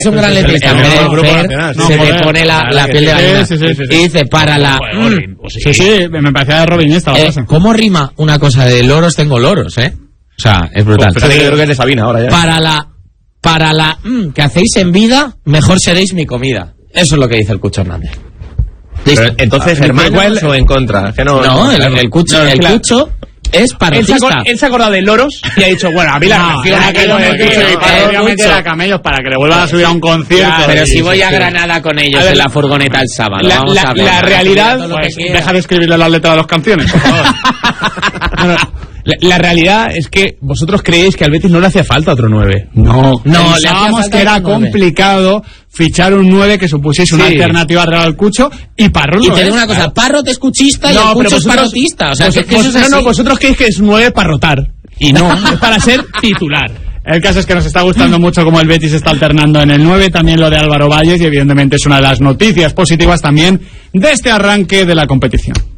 Es un gran letrista. Se me pone la piel de gallina. Y dice, para la... Sí, me parecía de Robin esta la frase. ¿Cómo rima una cosa de loros? Tengo loros, O sea, es brutal. Pues yo creo que es de Sabina ahora ya. Para la que hacéis en vida, mejor seréis mi comida. Eso es lo que dice el Cucho Hernández. Pero, entonces, ¿hermanos o en contra? Que no, el Cucho es parrotista. Él se ha acordado de loros y ha dicho, bueno, a mí la canción que voy a meter a camellos para que le vuelvan a subir a un concierto. Pero si voy a Granada con ellos en la furgoneta el sábado. La realidad... Pues deja de escribirle las letras de las canciones, por favor. La realidad es que vosotros creéis que al Betis no le hacía falta otro 9. No, pensábamos que era complicado fichar un 9 que supusiese una alternativa real al Cucho, y Parro no. Y te digo una cosa, Parrot es cuchista y el Cucho es parrotista. O sea, vosotros creéis que es 9 para rotar. Y no, es para ser titular. El caso es que nos está gustando mucho cómo el Betis está alternando en el 9, también lo de Álvaro Valles, y evidentemente es una de las noticias positivas también de este arranque de la competición.